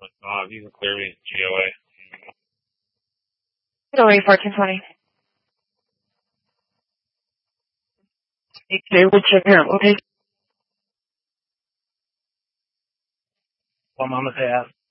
You can clear me GOA. GOA 1420. Okay, we'll check here. Okay. I'm on the path.